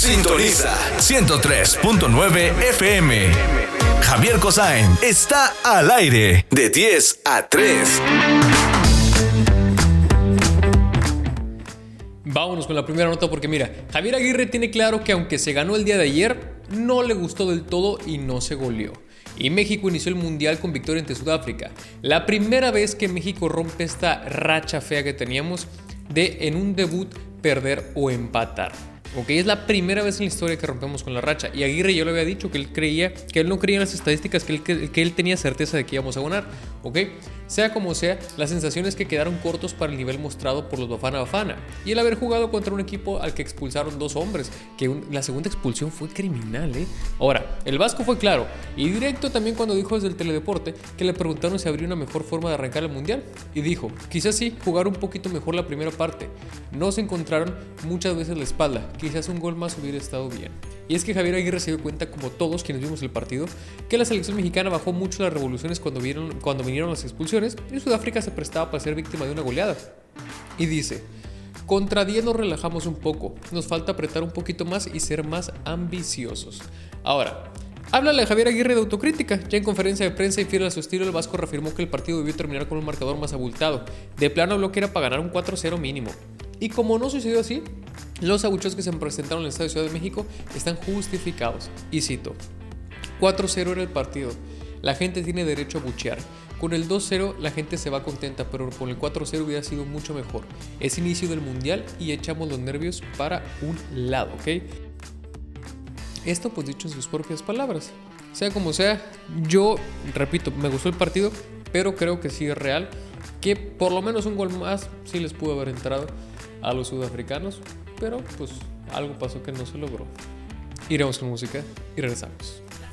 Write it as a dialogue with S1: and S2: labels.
S1: Sintoniza 103.9 FM. Javier Cosain está al aire de 10 a 3.
S2: Vámonos con la primera nota porque mira, Javier Aguirre tiene claro que aunque se ganó el día de ayer, no le gustó del todo y no se goleó. Y México inició el Mundial con victoria ante Sudáfrica. La primera vez que México rompe esta racha fea que teníamos de en un debut perder o empatar. Ok, es la primera vez en la historia que rompemos con la racha. Y Aguirre ya lo había dicho que él no creía en las estadísticas, que él tenía certeza de que íbamos a ganar. Ok, sea como sea, la sensación es que quedaron cortos para el nivel mostrado por los Bafana Bafana. Y el haber jugado contra un equipo al que expulsaron 2 hombres, que la segunda expulsión fue criminal, Ahora, el Vasco fue claro y directo también cuando dijo desde el Teledeporte que le preguntaron si habría una mejor forma de arrancar el Mundial. Y dijo, quizás sí, jugar un poquito mejor la primera parte. No se encontraron muchas veces la espalda, quizás un gol más hubiera estado bien. Y es que Javier Aguirre se dio cuenta, como todos quienes vimos el partido, que la selección mexicana bajó mucho las revoluciones cuando vinieron las expulsiones y Sudáfrica se prestaba para ser víctima de una goleada. Y dice, contra 10 nos relajamos un poco, nos falta apretar un poquito más y ser más ambiciosos. Ahora, háblale a Javier Aguirre de autocrítica. Ya en conferencia de prensa y fiel a su estilo, el Vasco reafirmó que el partido debió terminar con un marcador más abultado. De plano habló que era para ganar un 4-0 mínimo. Y como no sucedió así, los abucheos que se presentaron en el Estadio Ciudad de México están justificados. Y cito, 4-0 era el partido. La gente tiene derecho a abuchear. Con el 2-0 la gente se va contenta, pero con el 4-0 hubiera sido mucho mejor. Es inicio del Mundial y echamos los nervios para un lado, ¿ok? Esto pues dicho en sus propias palabras. Sea como sea, yo, repito, me gustó el partido, pero creo que sí es real que por lo menos un gol más sí les pudo haber entrado a los sudafricanos, pero pues algo pasó que no se logró. Iremos con música y regresamos.